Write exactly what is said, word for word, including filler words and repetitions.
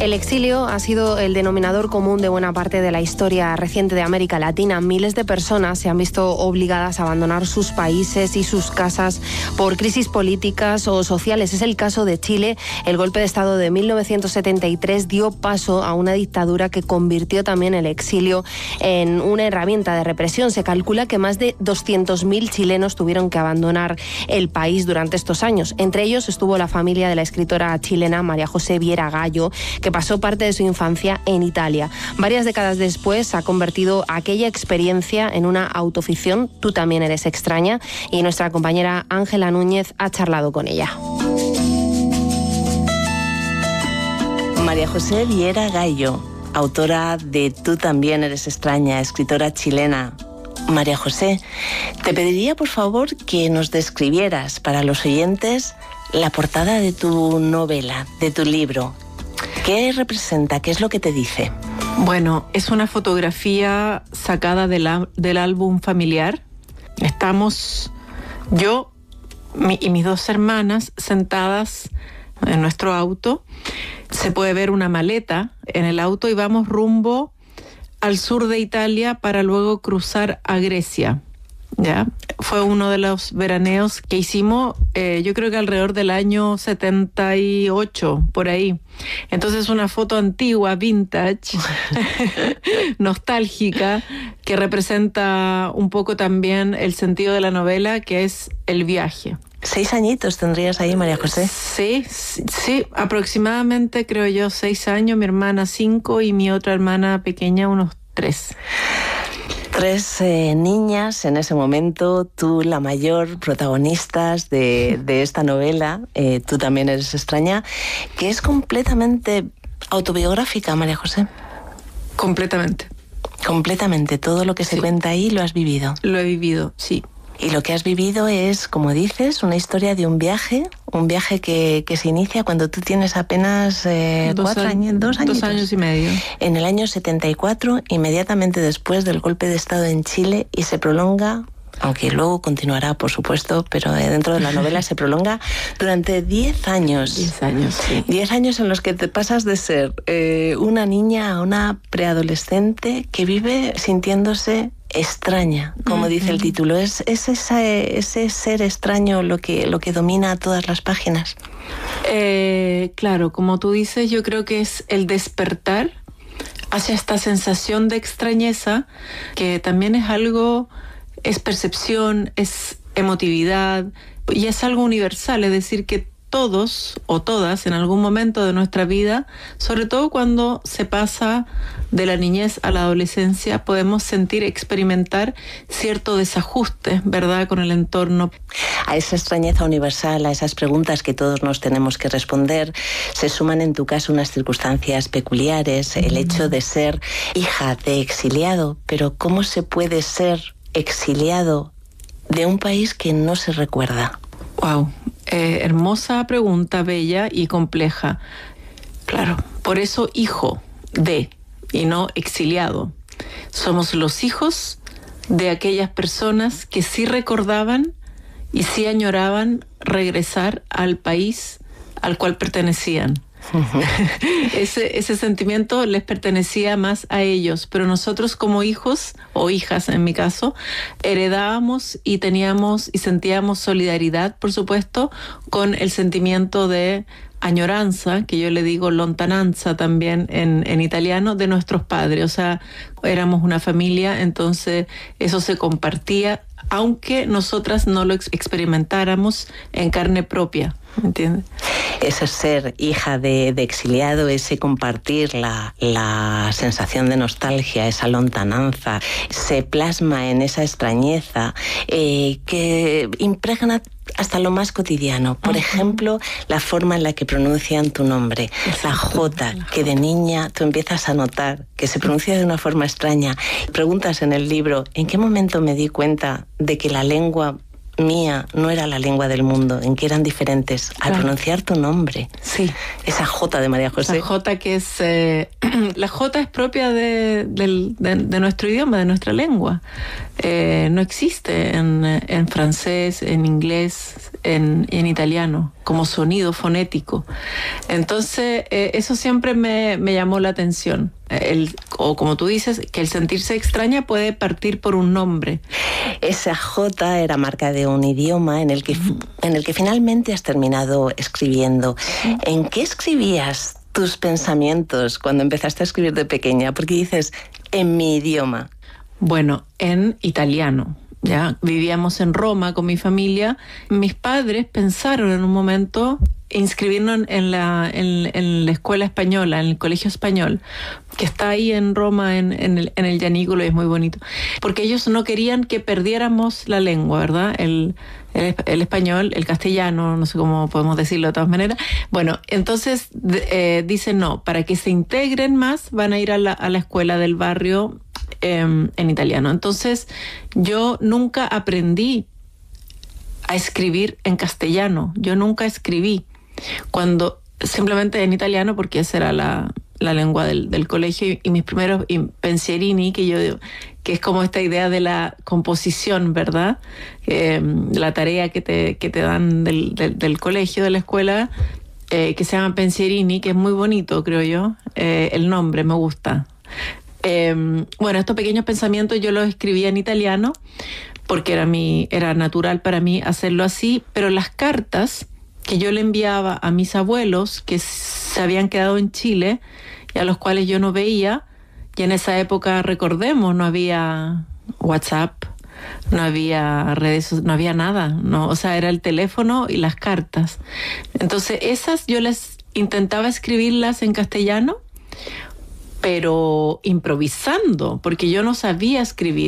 El exilio ha sido el denominador común de buena parte de la historia reciente de América Latina. Miles de personas se han visto obligadas a abandonar sus países y sus casas por crisis políticas o sociales. Es el caso de Chile. El golpe de Estado de mil novecientos setenta y tres dio paso a una dictadura que convirtió también el exilio en una herramienta de represión. Se calcula que más de doscientos mil chilenos tuvieron que abandonar el país durante estos años. Entre ellos estuvo la familia de la escritora chilena María José Viera Gallo, que pasó parte de su infancia en Italia. Varias décadas después ha convertido aquella experiencia en una autoficción. Tú también eres extraña, y nuestra compañera Ángela Núñez ha charlado con ella. María José Viera Gallo, autora de Tú también eres extraña, escritora chilena. María José, te pediría por favor que nos describieras para los oyentes la portada de tu novela, de tu libro. ¿Qué representa? ¿Qué es lo que te dice? Bueno, es una fotografía sacada de la, del álbum familiar. Estamos yo mi, y mis dos hermanas sentadas en nuestro auto. Se puede ver una maleta en el auto y vamos rumbo al sur de Italia para luego cruzar a Grecia. ¿Ya? Fue uno de los veraneos que hicimos, eh, yo creo que alrededor del año setenta y ocho, por ahí. Entonces una foto antigua, vintage, nostálgica, que representa un poco también el sentido de la novela, que es el viaje. ¿Seis añitos tendrías ahí, María José? Sí, sí, sí, aproximadamente creo yo seis años, mi hermana cinco y mi otra hermana pequeña unos tres. Tres eh, niñas en ese momento, tú la mayor, protagonistas de, de esta novela, eh, Tú también eres extraña, que es completamente autobiográfica, María José. Completamente. Completamente, todo lo que se Sí. cuenta ahí lo has vivido. Lo he vivido, sí. Y lo que has vivido es, como dices, una historia de un viaje, un viaje que, que se inicia cuando tú tienes apenas eh, dos cuatro años, dos años. Dos años y medio. En el año setenta y cuatro, inmediatamente después del golpe de Estado en Chile, y se prolonga, aunque luego continuará, por supuesto, pero dentro de la novela se prolonga durante diez años. Diez años, sí. Diez años en los que te pasas de ser eh, una niña a una preadolescente que vive sintiéndose extraña, como uh-huh. dice el título. ¿Es, es ese, ese ser extraño lo que, lo que domina todas las páginas? Eh, claro, como tú dices, yo creo que es el despertar hacia esta sensación de extrañeza, que también es algo, es percepción, es emotividad, y es algo universal, es decir, que todos o todas en algún momento de nuestra vida, sobre todo cuando se pasa de la niñez a la adolescencia, podemos sentir, experimentar cierto desajuste, ¿verdad?, con el entorno. A esa extrañeza universal, a esas preguntas que todos nos tenemos que responder, se suman en tu caso unas circunstancias peculiares, el hecho de ser hija de exiliado. Pero ¿cómo se puede ser exiliado de un país que no se recuerda? Wow. Eh, hermosa pregunta, bella y compleja. Claro, por eso hijo de y no exiliado. Somos los hijos de aquellas personas que sí recordaban y sí añoraban regresar al país al cual pertenecían. Uh-huh. ese, ese sentimiento les pertenecía más a ellos, pero nosotros como hijos o hijas, en mi caso, heredábamos y teníamos y sentíamos solidaridad, por supuesto, con el sentimiento de añoranza, que yo le digo lontananza también en, en italiano, de nuestros padres. O sea, éramos una familia, entonces eso se compartía, aunque nosotras no lo ex- experimentáramos en carne propia, ¿me entiendes? Ese ser hija de, de exiliado, ese compartir la, la sensación de nostalgia, esa lontananza, se plasma en esa extrañeza eh, que impregna hasta lo más cotidiano. Por uh-huh. ejemplo, la forma en la que pronuncian tu nombre, exacto, la J, que de niña tú empiezas a notar que se pronuncia de una forma extraña. Preguntas en el libro, ¿en qué momento me di cuenta de que la lengua mía no era la lengua del mundo, en que eran diferentes? Al claro. pronunciar tu nombre. Sí. Esa J de María José. La J que es... Eh, la J es propia de, de, de, de nuestro idioma, de nuestra lengua. Eh, no existe en, en francés, en inglés, en, en italiano, como sonido fonético. Entonces, eh, eso siempre me, me llamó la atención. El, o como tú dices, que el sentirse extraña puede partir por un nombre. Esa J era marca de un idioma en el que, uh-huh. en el que finalmente has terminado escribiendo. Uh-huh. ¿En qué escribías tus pensamientos cuando empezaste a escribir de pequeña? Porque dices, en mi idioma. Bueno, en italiano. Ya vivíamos en Roma con mi familia. Mis padres pensaron en un momento inscribirnos en la, en, en la escuela española, en el colegio español, que está ahí en Roma, en, en, el, en el Llanículo, y es muy bonito. Porque ellos no querían que perdiéramos la lengua, ¿verdad? El, el, el español, el castellano, no sé cómo podemos decirlo de todas maneras. Bueno, entonces eh, dicen no, para que se integren más van a ir a la, a la escuela del barrio eh, en italiano. Entonces yo nunca aprendí a escribir en castellano, yo nunca escribí. Cuando simplemente en italiano, porque esa era la, la lengua del, del colegio, y, y mis primeros y pensierini, que yo que es como esta idea de la composición, ¿verdad? Eh, la tarea que te, que te dan del, del, del colegio, de la escuela, eh, que se llama pensierini, que es muy bonito, creo yo. Eh, el nombre me gusta. Eh, bueno, estos pequeños pensamientos yo los escribía en italiano, porque era, mi, era natural para mí hacerlo así, pero las cartas que yo le enviaba a mis abuelos que se habían quedado en Chile y a los cuales yo no veía, y en esa época, recordemos, no había WhatsApp, no había redes, no había nada, no, o sea, era el teléfono y las cartas. Entonces esas yo les intentaba escribirlas en castellano, pero improvisando, porque yo no sabía escribir.